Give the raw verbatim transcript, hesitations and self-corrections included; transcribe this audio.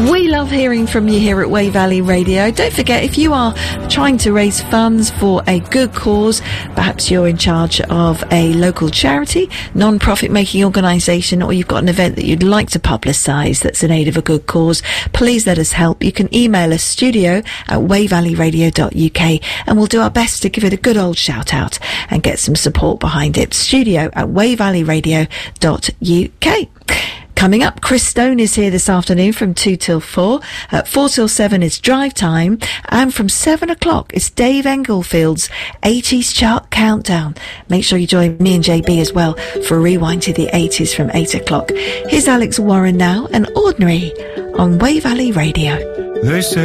We love hearing from you here at Wey Valley Radio. Don't forget, if you are trying to raise funds for a good cause, perhaps you're in charge of a local charity, non-profit making organisation, or you've got an event that you'd like to publicise that's in aid of a good cause, please let us help. You can email us studio at wey valley radio dot u k and we'll do our best to give it a good old shout out and get some support behind it. Studio at wey valley radio dot u k. Coming up, Chris Stone is here this afternoon from two till four. At four till seven is Drive Time. And from seven o'clock, it's Dave Engelfield's eighties Chart Countdown. Make sure you join me and J B as well for a rewind to the eighties from eight o'clock. Here's Alex Warren now and Ordinary on Wey Valley Radio. They say